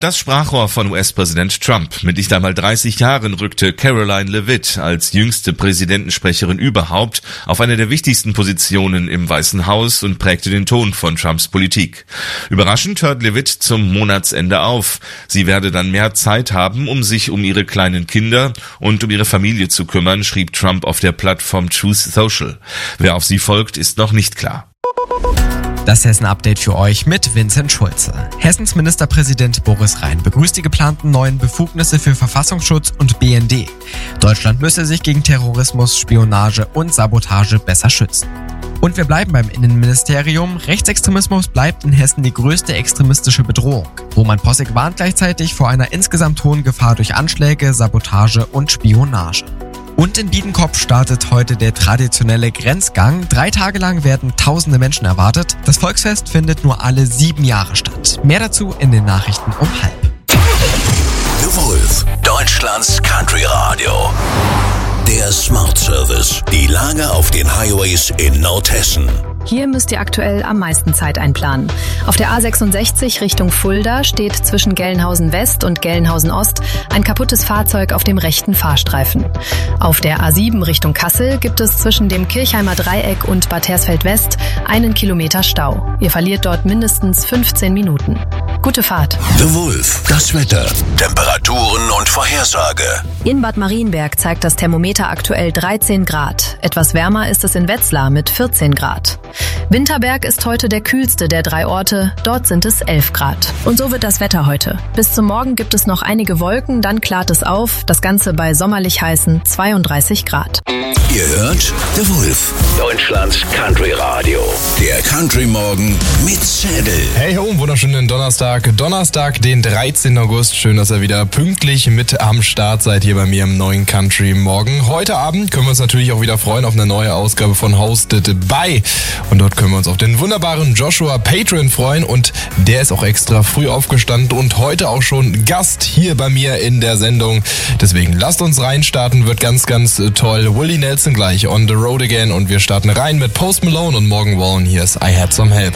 Das Sprachrohr von US-Präsident Trump. Mit nicht einmal 30 Jahren rückte Caroline Leavitt als jüngste Präsidentensprecherin überhaupt auf eine der wichtigsten Positionen im Weißen Haus und prägte den Ton von Trumps Politik. Überraschend hört Leavitt zum Monatsende auf. Sie werde dann mehr Zeit haben, um sich um ihre kleinen Kinder und um ihre Familie zu kümmern, schrieb Trump auf der Plattform Truth Social. Wer auf sie folgt, ist noch nicht klar. Das Hessen-Update für euch mit Vincent Schulze. Hessens Ministerpräsident Boris Rhein begrüßt die geplanten neuen Befugnisse für Verfassungsschutz und BND. Deutschland müsse sich gegen Terrorismus, Spionage und Sabotage besser schützen. Und wir bleiben beim Innenministerium. Rechtsextremismus bleibt in Hessen die größte extremistische Bedrohung. Roman Possig warnt gleichzeitig vor einer insgesamt hohen Gefahr durch Anschläge, Sabotage und Spionage. Und in Biedenkopf startet heute der traditionelle Grenzgang. 3 Tage lang werden tausende Menschen erwartet. Das Volksfest findet nur alle 7 Jahre statt. Mehr dazu in den Nachrichten um 12:30. The Wolf, Deutschlands Country Radio. Der Smart Service. Die Lage auf den Highways in Nordhessen. Hier müsst ihr aktuell am meisten Zeit einplanen. Auf der A66 Richtung Fulda steht zwischen Gelnhausen West und Gelnhausen Ost ein kaputtes Fahrzeug auf dem rechten Fahrstreifen. Auf der A7 Richtung Kassel gibt es zwischen dem Kirchheimer Dreieck und Bad Hersfeld West 1 Kilometer Stau. Ihr verliert dort mindestens 15 Minuten. Gute Fahrt. The Wolf, das Wetter, Temperaturen und Vorhersage. In Bad Marienberg zeigt das Thermometer aktuell 13 Grad. Etwas wärmer ist es in Wetzlar mit 14 Grad. Winterberg ist heute der kühlste der 3 Orte, dort sind es 11 Grad. Und so wird das Wetter heute. Bis zum Morgen gibt es noch einige Wolken, dann klart es auf, das Ganze bei sommerlich heißen 32 Grad. Ihr hört The Wolf, Deutschlands Country Radio. Der Country Morgen mit Zedel. Hey ho, wunderschönen Donnerstag, den 13. August. Schön, dass ihr wieder pünktlich mit am Start seid hier bei mir im neuen Country Morgen. Heute Abend können wir uns natürlich auch wieder freuen auf eine neue Ausgabe von Hosted by. Und dort können wir uns auf den wunderbaren Joshua Patron freuen und der ist auch extra früh aufgestanden und heute auch schon Gast hier bei mir in der Sendung. Deswegen lasst uns reinstarten, wird ganz, ganz toll. Willie Nelson gleich on the road again und wir starten rein mit Post Malone und Morgan Wallen. Hier ist I Had Some Help.